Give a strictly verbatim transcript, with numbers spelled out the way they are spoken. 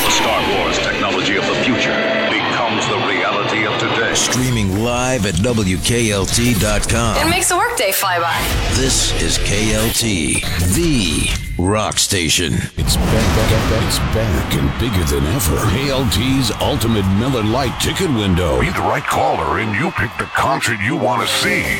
The Star Wars technology of the future becomes the reality of today. Streaming live at W K L T dot com. It makes a workday fly by. This is K L T, the rock station. It's back, it's back and bigger than ever. K L T's Ultimate Miller Lite Ticket Window. Be the right caller and you pick the concert you want to see.